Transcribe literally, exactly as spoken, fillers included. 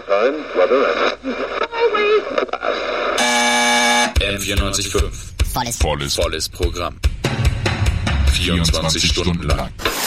time, weather and... M vierundneunzig Komma fünf. Volles, volles, volles Programm. vierundzwanzig Stunden lang.